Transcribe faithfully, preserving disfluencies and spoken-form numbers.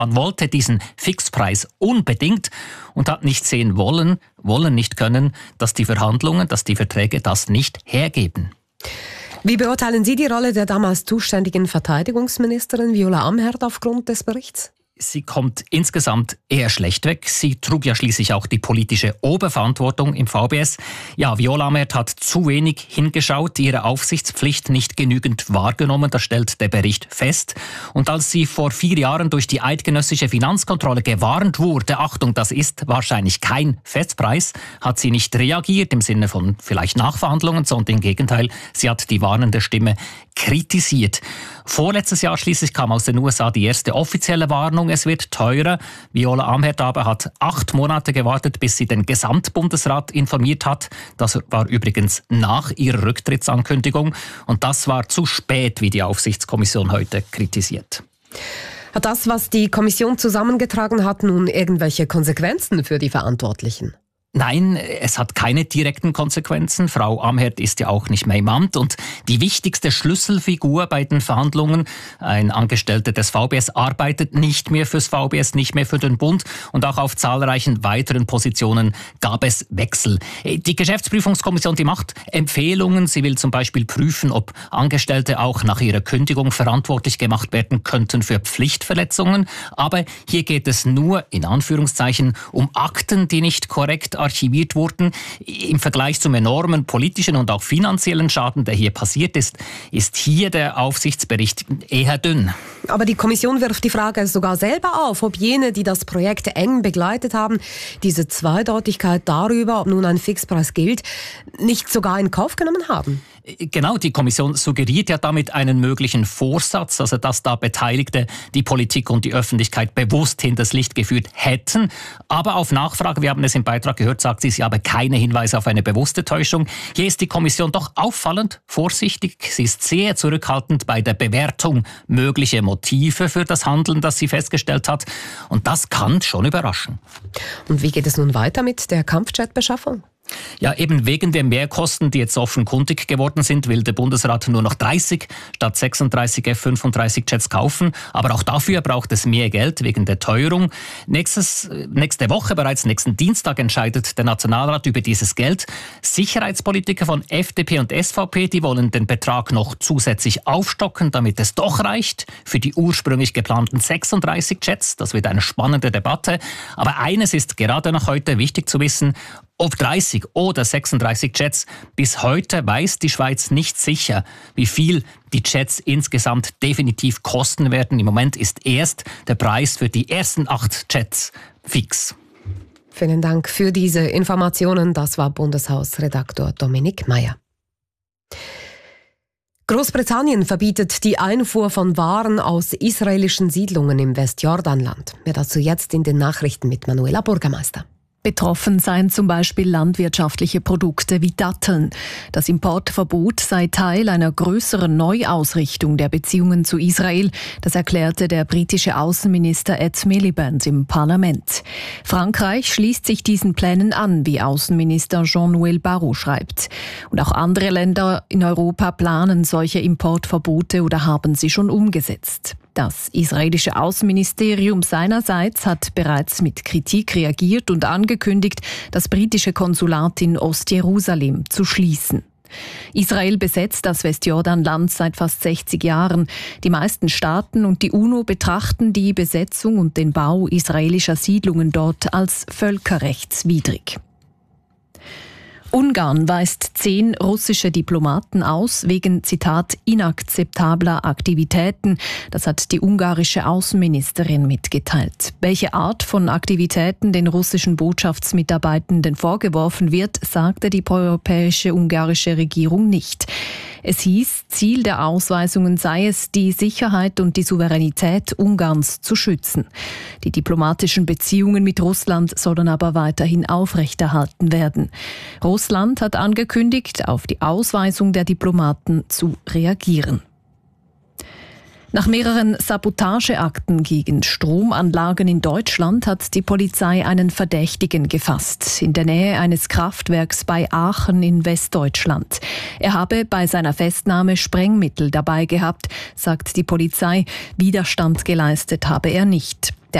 Man wollte diesen Fixpreis unbedingt und hat nicht sehen wollen, wollen nicht können, dass die Verhandlungen, dass die Verträge das nicht hergeben. Wie beurteilen Sie die Rolle der damals zuständigen Verteidigungsministerin Viola Amherd aufgrund des Berichts? Sie kommt insgesamt eher schlecht weg. Sie trug ja schließlich auch die politische Oberverantwortung im V B S. Ja, Viola Amherd hat zu wenig hingeschaut, ihre Aufsichtspflicht nicht genügend wahrgenommen, das stellt der Bericht fest. Und als sie vor vier Jahren durch die eidgenössische Finanzkontrolle gewarnt wurde, Achtung, das ist wahrscheinlich kein Festpreis, hat sie nicht reagiert im Sinne von vielleicht Nachverhandlungen, sondern im Gegenteil, sie hat die warnende Stimme kritisiert. Vorletztes Jahr schließlich kam aus den U S A die erste offizielle Warnung, es wird teurer. Viola Amherd aber hat acht Monate gewartet, bis sie den Gesamtbundesrat informiert hat. Das war übrigens nach ihrer Rücktrittsankündigung. Und das war zu spät, wie die Aufsichtskommission heute kritisiert. Hat das, was die Kommission zusammengetragen hat, nun irgendwelche Konsequenzen für die Verantwortlichen? Nein, es hat keine direkten Konsequenzen. Frau Amherd ist ja auch nicht mehr im Amt. Und die wichtigste Schlüsselfigur bei den Verhandlungen, ein Angestellter des V B S, arbeitet nicht mehr fürs V B S, nicht mehr für den Bund. Und auch auf zahlreichen weiteren Positionen gab es Wechsel. Die Geschäftsprüfungskommission, die macht Empfehlungen. Sie will zum Beispiel prüfen, ob Angestellte auch nach ihrer Kündigung verantwortlich gemacht werden könnten für Pflichtverletzungen. Aber hier geht es nur, in Anführungszeichen, um Akten, die nicht korrekt archiviert wurden. Im Vergleich zum enormen politischen und auch finanziellen Schaden, der hier passiert ist, ist hier der Aufsichtsbericht eher dünn. Aber die Kommission wirft die Frage sogar selber auf, ob jene, die das Projekt eng begleitet haben, diese Zweideutigkeit darüber, ob nun ein Fixpreis gilt, nicht sogar in Kauf genommen haben. Genau, die Kommission suggeriert ja damit einen möglichen Vorsatz, also dass da Beteiligte die Politik und die Öffentlichkeit bewusst hinters Licht geführt hätten. Aber auf Nachfrage, wir haben es im Beitrag gehört, sagt sie, sie habe keine Hinweise auf eine bewusste Täuschung. Hier ist die Kommission doch auffallend vorsichtig. Sie ist sehr zurückhaltend bei der Bewertung möglicher Motive für das Handeln, das sie festgestellt hat. Und das kann schon überraschen. Und wie geht es nun weiter mit der Kampfjetbeschaffung? Ja, eben wegen der Mehrkosten, die jetzt offenkundig geworden sind, will der Bundesrat nur noch dreißig statt sechsunddreißig F fünfunddreißig Jets kaufen. Aber auch dafür braucht es mehr Geld wegen der Teuerung. Nächstes, nächste Woche, bereits nächsten Dienstag, entscheidet der Nationalrat über dieses Geld. Sicherheitspolitiker von F D P und S V P, die wollen den Betrag noch zusätzlich aufstocken, damit es doch reicht für die ursprünglich geplanten sechsunddreißig Jets. Das wird eine spannende Debatte. Aber eines ist gerade noch heute wichtig zu wissen: Ob dreißig oder sechsunddreißig Jets, bis heute weiß die Schweiz nicht sicher, wie viel die Jets insgesamt definitiv kosten werden. Im Moment ist erst der Preis für die ersten acht Jets fix. Vielen Dank für diese Informationen. Das war Bundeshausredaktor Dominik Meyer. Großbritannien verbietet die Einfuhr von Waren aus israelischen Siedlungen im Westjordanland. Mehr dazu jetzt in den Nachrichten mit Manuela Bürgermeister. Betroffen seien zum Beispiel landwirtschaftliche Produkte wie Datteln. Das Importverbot sei Teil einer größeren Neuausrichtung der Beziehungen zu Israel. Das erklärte der britische Außenminister Ed Miliband im Parlament. Frankreich schließt sich diesen Plänen an, wie Außenminister Jean-Noël Barrot schreibt. Und auch andere Länder in Europa planen solche Importverbote oder haben sie schon umgesetzt. Das israelische Außenministerium seinerseits hat bereits mit Kritik reagiert und angekündigt, das britische Konsulat in Ostjerusalem zu schließen. Israel besetzt das Westjordanland seit fast sechzig Jahren. Die meisten Staaten und die UNO betrachten die Besetzung und den Bau israelischer Siedlungen dort als völkerrechtswidrig. Ungarn weist zehn russische Diplomaten aus wegen, Zitat, inakzeptabler Aktivitäten. Das hat die ungarische Außenministerin mitgeteilt. Welche Art von Aktivitäten den russischen Botschaftsmitarbeitenden vorgeworfen wird, sagte die proeuropäische ungarische Regierung nicht. Es hieß, Ziel der Ausweisungen sei es, die Sicherheit und die Souveränität Ungarns zu schützen. Die diplomatischen Beziehungen mit Russland sollen aber weiterhin aufrechterhalten werden. Russland hat angekündigt, auf die Ausweisung der Diplomaten zu reagieren. Nach mehreren Sabotageakten gegen Stromanlagen in Deutschland hat die Polizei einen Verdächtigen gefasst, in der Nähe eines Kraftwerks bei Aachen in Westdeutschland. Er habe bei seiner Festnahme Sprengmittel dabei gehabt, sagt die Polizei. Widerstand geleistet habe er nicht.